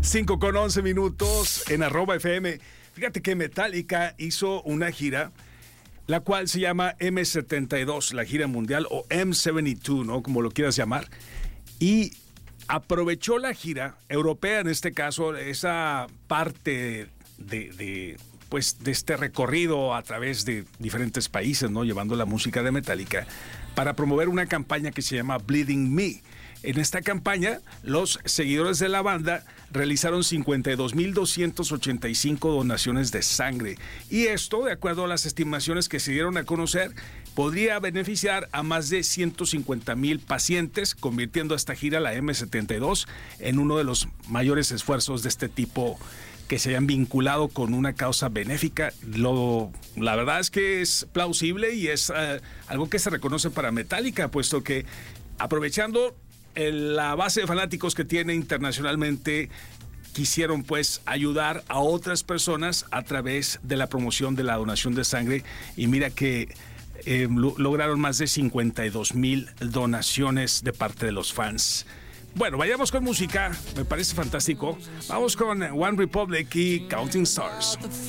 5:11 en @FM. Fíjate que Metallica hizo una gira, la cual se llama M72, la gira mundial, o M72, ¿no? Como lo quieras llamar. Y aprovechó la gira europea, en este caso, esa parte de este recorrido a través de diferentes países, ¿no? Llevando la música de Metallica, para promover una campaña que se llama Bleeding Me. En esta campaña, los seguidores de la banda realizaron 52,285 donaciones de sangre. Y esto, de acuerdo a las estimaciones que se dieron a conocer, podría beneficiar a más de 150,000 pacientes, convirtiendo esta gira, la M72, en uno de los mayores esfuerzos de este tipo que se hayan vinculado con una causa benéfica. La verdad es que es plausible y es algo que se reconoce para Metallica, puesto que, aprovechando la base de fanáticos que tiene internacionalmente, quisieron pues ayudar a otras personas a través de la promoción de la donación de sangre, y mira que lograron más de 52,000 donaciones de parte de los fans. Bueno, vayamos con música, me parece fantástico. Vamos con One Republic y Counting Stars.